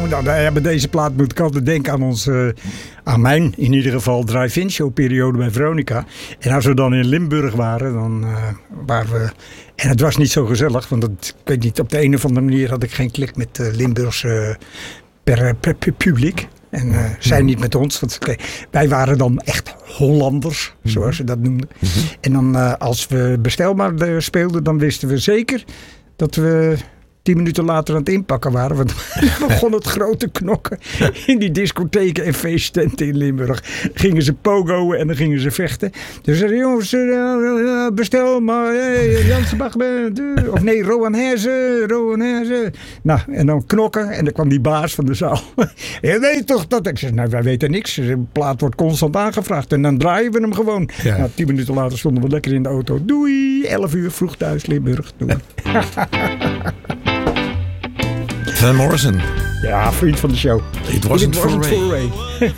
Bij deze plaat moet ik altijd denken aan aan mijn, in ieder geval, drive-in show periode bij Veronica. En als we dan in Limburg waren, dan waren we... En het was niet zo gezellig, want ik weet niet, op de een of andere manier had ik geen klik met Limburgse per publiek. En zij niet met ons. Want wij waren dan echt Hollanders, zoals ze dat noemden. En dan als we bestelbaar speelden, dan wisten we zeker dat we 10 minuten later aan het inpakken waren. Want dan begon het grote knokken in die discotheken en feesttenten in Limburg. Gingen ze pogoen en dan gingen ze vechten. Dus zeiden jongens, bestel maar. Jansenbach, of nee, Rowan Herzen. Nou, en dan knokken. En dan kwam die baas van de zaal. Je weet toch dat? Ik zei, nou, wij weten niks. De plaat wordt constant aangevraagd. En dan draaien we hem gewoon. Ja. Nou, 10 minuten later stonden we lekker in de auto. Doei, 11 uur vroeg thuis, Limburg. Doei. Van Morrison. Ja, vriend van de show. It wasn't for Ray.